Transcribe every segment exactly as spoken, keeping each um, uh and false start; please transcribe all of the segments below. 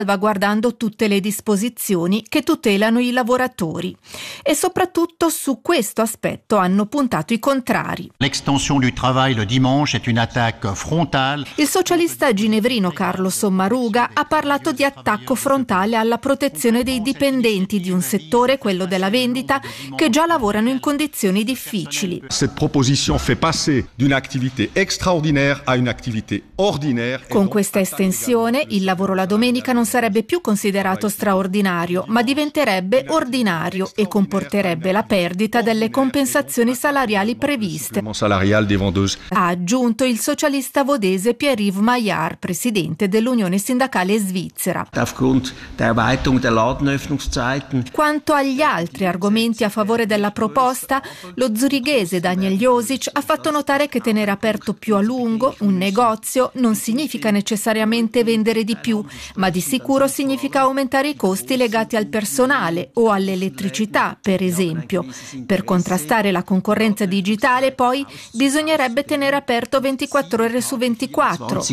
salvaguardando tutte le disposizioni che tutelano i lavoratori. E soprattutto su questo aspetto hanno puntato i contrari. L'extension du travail le dimanche est une attaque frontale. Il socialista ginevrino Carlo Sommaruga ha parlato di attacco frontale alla protezione dei dipendenti di un settore, quello della vendita, che già lavorano in condizioni difficili. Cette proposition fait passer d'une activité extraordinaire à une activité ordinaire. Con questa estensione il lavoro la domenica non sarebbe più considerato straordinario, ma diventerebbe ordinario e comporterebbe la perdita delle compensazioni salariali previste. Ha aggiunto il socialista vodese Pierre-Yves Maillard, presidente dell'Unione Sindacale Svizzera. Quanto agli altri argomenti a favore della proposta, lo zurighese Daniel Josic ha fatto notare che tenere aperto più a lungo un negozio non significa necessariamente vendere di più, ma di sicuro significa aumentare i costi legati al personale o all'elettricità, per esempio. Per contrastare la concorrenza digitale, poi, bisognerebbe tenere aperto ventiquattro ore su ventiquattro.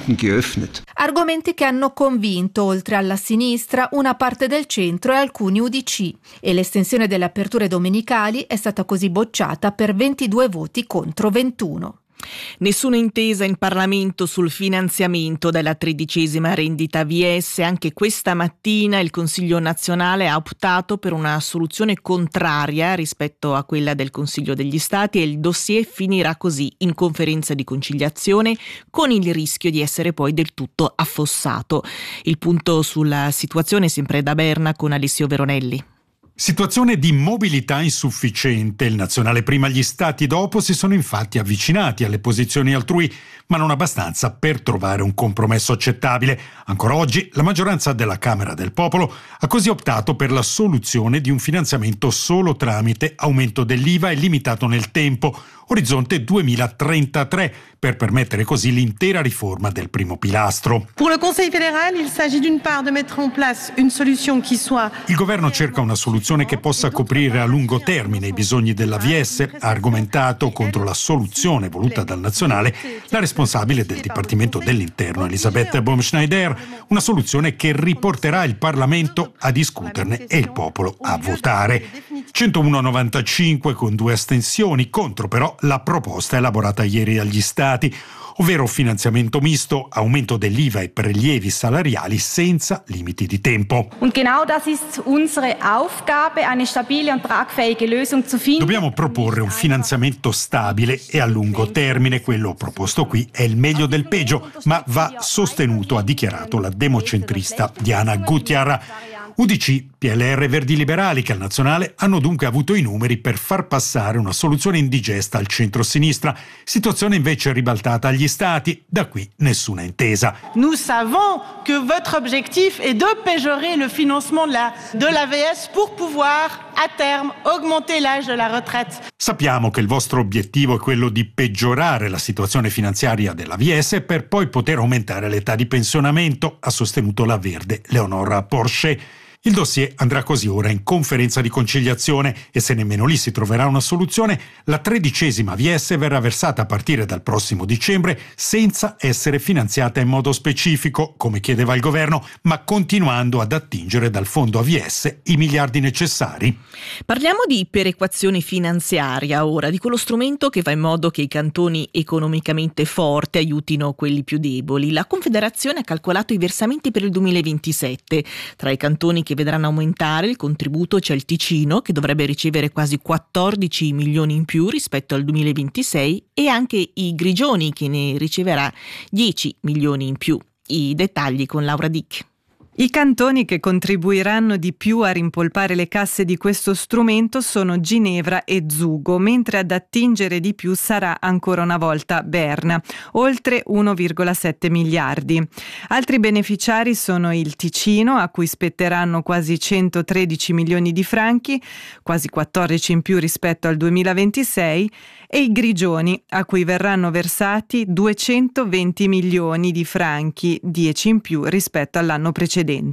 Argomenti che hanno convinto, oltre alla sinistra, una parte del centro e alcuni U D C. E l'estensione delle aperture domenicali è stata così bocciata per ventidue voti contro ventuno. Nessuna intesa in Parlamento sul finanziamento della tredicesima rendita V S. Anche questa mattina il Consiglio nazionale ha optato per una soluzione contraria rispetto a quella del Consiglio degli Stati e il dossier finirà così in conferenza di conciliazione, con il rischio di essere poi del tutto affossato. Il punto sulla situazione sempre da Berna con Alessio Veronelli. Situazione di mobilità insufficiente. Il nazionale prima, gli stati dopo si sono infatti avvicinati alle posizioni altrui, ma non abbastanza per trovare un compromesso accettabile. Ancora oggi la maggioranza della Camera del Popolo ha così optato per la soluzione di un finanziamento solo tramite aumento dell'I V A e limitato nel tempo, orizzonte duemilatrentatré, per permettere così l'intera riforma del primo pilastro. Pour le Conseil fédéral, il s'agit d'une part de mettre en place une solution qui soit. Il governo cerca una soluzione che possa coprire a lungo termine i bisogni della V S, ha argomentato contro la soluzione voluta dal nazionale la responsabile del Dipartimento dell'Interno Elisabeth Baumschneider, una soluzione che riporterà il Parlamento a discuterne e il popolo a votare. centouno a novantacinque con due astensioni, contro però la proposta elaborata ieri dagli Stati, ovvero finanziamento misto, aumento dell'I V A e prelievi salariali senza limiti di tempo. Und genau das ist unsere Aufgabe, eine stabile und tragfähige Lösung zu finden. Dobbiamo proporre un finanziamento stabile e a lungo termine. Quello proposto qui è il meglio del peggio, ma va sostenuto, ha dichiarato la democentrista Diana Gutjahr. U D C, P L R, Verdi Liberali che al nazionale hanno dunque avuto i numeri per far passare una soluzione indigesta al centro-sinistra, situazione invece ribaltata agli stati, da qui nessuna intesa. Nous savons que votre objectif est de péjorer le financement de la, de la V S pour pouvoir a terme augmenter l'âge de la retraite. Sappiamo che il vostro obiettivo è quello di peggiorare la situazione finanziaria della V S per poi poter aumentare l'età di pensionamento, ha sostenuto la verde Leonora Porchet. Il dossier andrà così ora in conferenza di conciliazione e se nemmeno lì si troverà una soluzione, la tredicesima V S verrà versata a partire dal prossimo dicembre senza essere finanziata in modo specifico, come chiedeva il governo, ma continuando ad attingere dal fondo A V S i miliardi necessari. Parliamo di perequazione finanziaria ora, di quello strumento che fa in modo che i cantoni economicamente forti aiutino quelli più deboli. La Confederazione ha calcolato i versamenti per il duemilaventisette. Tra i cantoni che vedranno aumentare il contributo c'è il Ticino, che dovrebbe ricevere quasi quattordici milioni in più rispetto al duemilaventisei, e anche i Grigioni, che ne riceverà dieci milioni in più. I dettagli con Laura Dick. I cantoni che contribuiranno di più a rimpolpare le casse di questo strumento sono Ginevra e Zugo, mentre ad attingere di più sarà ancora una volta Berna, oltre uno virgola sette miliardi. Altri beneficiari sono il Ticino, a cui spetteranno quasi centotredici milioni di franchi, quasi quattordici in più rispetto al duemilaventisei, e i Grigioni, a cui verranno versati duecentoventi milioni di franchi, dieci in più rispetto all'anno precedente.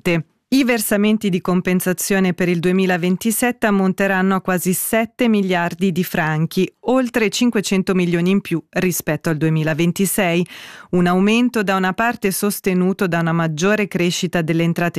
I versamenti di compensazione per il duemilaventisette ammonteranno a quasi sette miliardi di franchi, oltre cinquecento milioni in più rispetto al duemilaventisei. Un aumento da una parte sostenuto da una maggiore crescita delle entrate